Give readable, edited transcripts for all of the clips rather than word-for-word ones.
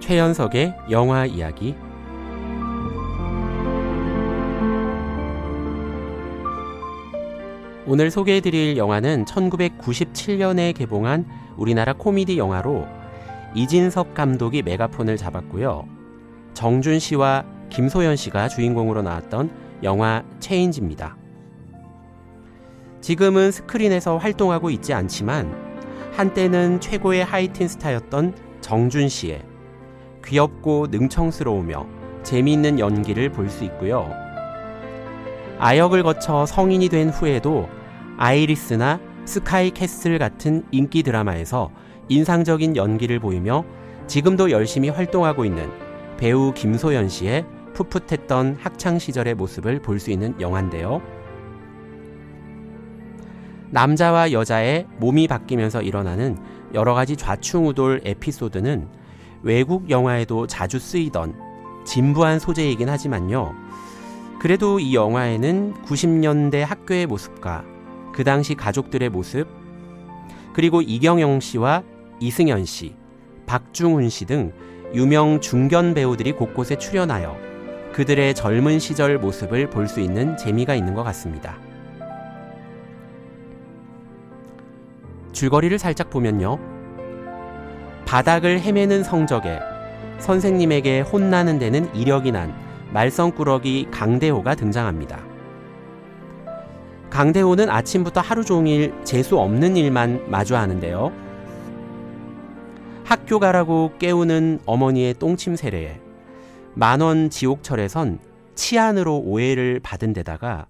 최연석의 영화 이야기. 오늘 소개해드릴 영화는 1997년에 개봉한 우리나라 코미디 영화로 이진섭 감독이 메가폰을 잡았고요. 정준 씨와 김소연 씨가 주인공으로 나왔던 영화 체인지입니다. 지금은 스크린에서 활동하고 있지 않지만 한때는 최고의 하이틴 스타였던 정준 씨의 귀엽고 능청스러우며 재미있는 연기를 볼 수 있고요. 아역을 거쳐 성인이 된 후에도 아이리스나 스카이 캐슬 같은 인기 드라마에서 인상적인 연기를 보이며 지금도 열심히 활동하고 있는 배우 김소연 씨의 풋풋했던 학창시절의 모습을 볼 수 있는 영화인데요. 남자와 여자의 몸이 바뀌면서 일어나는 여러 가지 좌충우돌 에피소드는 외국 영화에도 자주 쓰이던 진부한 소재이긴 하지만요. 그래도 이 영화에는 90년대 학교의 모습과 그 당시 가족들의 모습, 그리고 이경영 씨와 이승연 씨, 박중훈 씨 등 유명 중견 배우들이 곳곳에 출연하여 그들의 젊은 시절 모습을 볼 수 있는 재미가 있는 것 같습니다. 줄거리를 살짝 보면요. 바닥을 헤매는 성적에 선생님에게 혼나는 데는 이력이 난 말썽꾸러기 강대호가 등장합니다. 강대호는 아침부터 하루 종일 재수 없는 일만 마주하는데요. 학교 가라고 깨우는 어머니의 똥침 세례에 만원 지옥철에선 치안으로 오해를 받은 데다가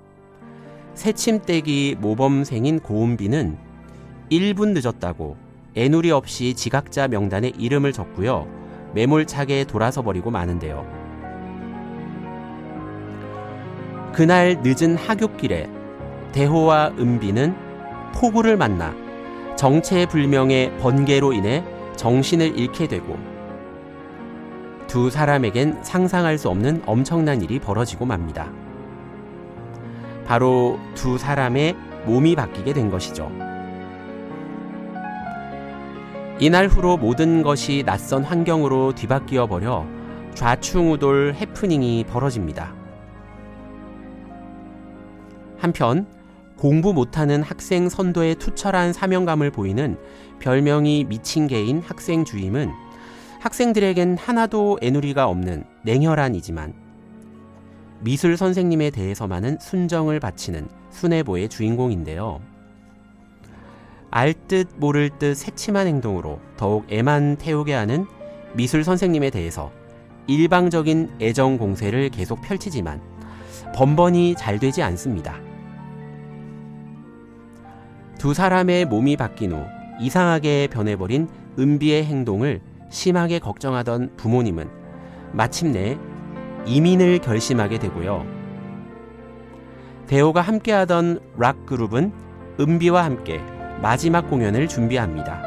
새침대기 모범생인 고은비는 1분 늦었다고 애누리 없이 지각자 명단에 이름을 적고요. 매몰차게 돌아서 버리고 마는데요. 그날 늦은 하굣길에 대호와 은비는 폭우를 만나 정체불명의 번개로 인해 정신을 잃게 되고 두 사람에겐 상상할 수 없는 엄청난 일이 벌어지고 맙니다. 바로 두 사람의 몸이 바뀌게 된 것이죠. 이날 후로 모든 것이 낯선 환경으로 뒤바뀌어 버려 좌충우돌 해프닝이 벌어집니다. 한편 공부 못하는 학생 선도의 투철한 사명감을 보이는 별명이 미친 개인 학생 주임은 학생들에겐 하나도 애누리가 없는 냉혈한이지만 미술 선생님에 대해서만은 순정을 바치는 순애보의 주인공인데요. 알듯 모를 듯 새침한 행동으로 더욱 애만 태우게 하는 미술 선생님에 대해서 일방적인 애정 공세를 계속 펼치지만 번번이 잘 되지 않습니다. 두 사람의 몸이 바뀐 후 이상하게 변해버린 은비의 행동을 심하게 걱정하던 부모님은 마침내 이민을 결심하게 되고요. 대호가 함께하던 락 그룹은 은비와 함께 마지막 공연을 준비합니다.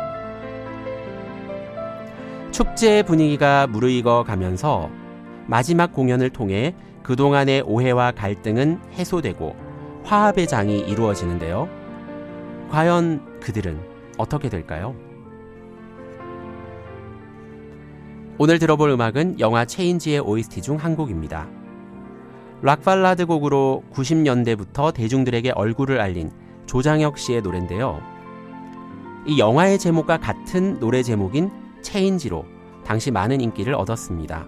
축제의 분위기가 무르익어 가면서 마지막 공연을 통해 그동안의 오해와 갈등은 해소되고 화합의 장이 이루어지는데요. 과연 그들은 어떻게 될까요? 오늘 들어볼 음악은 영화 체인지의 OST 중 한 곡입니다. 락발라드 곡으로 90년대부터 대중들에게 얼굴을 알린 조장혁 씨의 노래인데요. 이 영화의 제목과 같은 노래 제목인 체인지로 당시 많은 인기를 얻었습니다.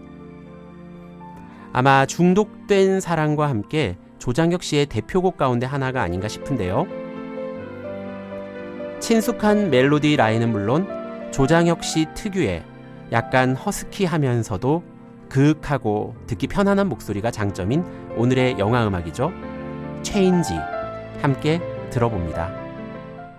아마 중독된 사랑과 함께 조장혁 씨의 대표곡 가운데 하나가 아닌가 싶은데요. 친숙한 멜로디 라인은 물론 조장혁 씨 특유의 약간 허스키하면서도 그윽하고 듣기 편안한 목소리가 장점인 오늘의 영화 음악이죠. 체인지 함께 들어봅니다.